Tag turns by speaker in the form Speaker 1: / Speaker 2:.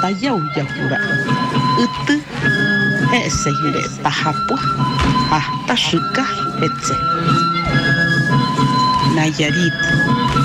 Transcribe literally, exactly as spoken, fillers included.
Speaker 1: tajau yakura utu ese yure tajapua hasta shika etse Nayarit